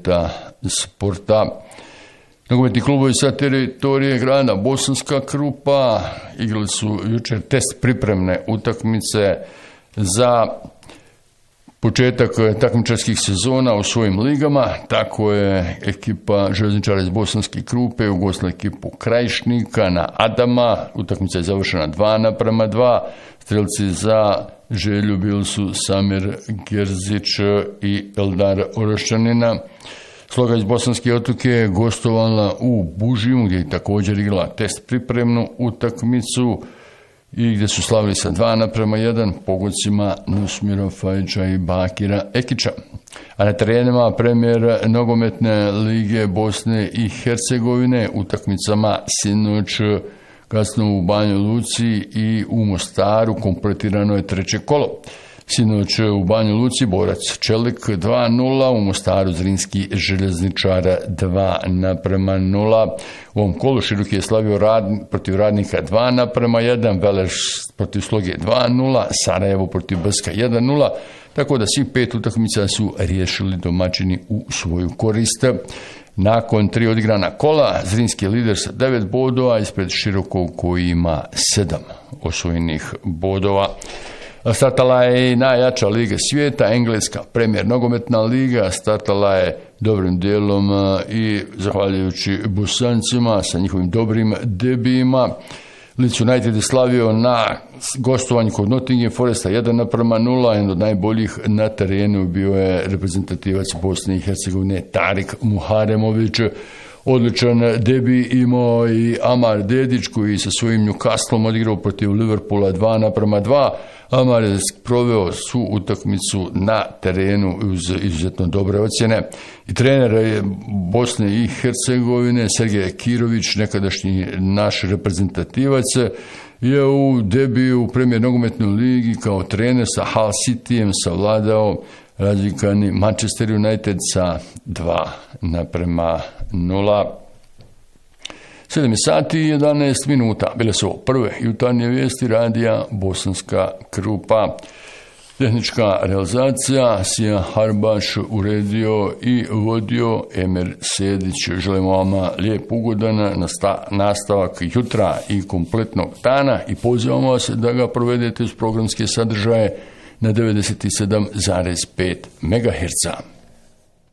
svijeta sporta. Nogometni klubovi sa teritorije grada Bosanska Krupa igrali su jučer test pripremne utakmice za početak takmičarskih sezona u svojim ligama. Tako je ekipa željezničara iz Bosanske Krupe ugostila ekipu Krajišnika na Adama. Utakmica je završena 2:2. Strelci za Želju bili su Samir Gerzić i Eldar Oraščanina. Sloga iz Bosanske Otoke je gostovala u Bužiju, gdje je također igrala test pripremnu utakmicu i gdje su slavili sa 2:1 pogodcima Nusmira Fajića i Bakira Ekića. A na terenima premijer nogometne lige Bosne i Hercegovine utakmicama sinoć kasno u Banjoj Luci i u Mostaru kompletirano je treće kolo. Sinoć u Banjoj Luci Borac Čelik 2:0, u Mostaru Zrinski željezničar 2:0. U ovom kolu Široki je slavio protiv Radnika 2:1, Veleš protiv Sloge 2:0, Sarajevo protiv Brska 1:0, tako da svih 5 utakmica su riješili domaćini u svoju korist. Nakon 3 odigrana kola, Zrinski je lider sa 9 bodova, ispred Širokog koji ima 7 osvojenih bodova. Startala je i najjača liga svijeta, Engleska premijer nogometna liga, startala je dobrim dijelom i zahvaljujući Bosancima sa njihovim dobrim debijima. Leeds United je slavio na gostovanju kod Nottingham Foresta 1:0, jedan od najboljih na terenu bio je reprezentativac Bosne i Hercegovine Tarik Muharemović. Odličan debi imao i Amar Dedić koji sa svojim Newcastlom odigrao protiv Liverpoola 2:2. Amar je proveo svu utakmicu na terenu uz izuzetno dobre ocjene. I trener Bosne i Hercegovine Sergej Kirović, nekadašnji naš reprezentativac, je u debiju u premijer nogometnoj ligi kao trener sa Hull Cityjem savladao razvikani Manchester United sa 2:0. 7 sati i 11 minuta. Bile su prve jutarnje vijesti radija Bosanska Krupa. Tehnička realizacija Sija Harbaš uredio i vodio Emer Sedić. Želimo vama lijep ugodan nastavak jutra i kompletnog dana i pozivamo vas da ga provedete uz programske sadržaje na 97,5 MHz.